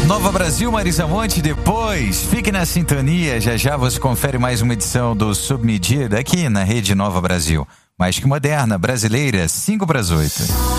Nova Brasil, Marisa Monte, depois. Fique na sintonia, já já você confere mais uma edição do Sob Medida aqui na Rede Nova Brasil. Mais que moderna, brasileira, 7:55.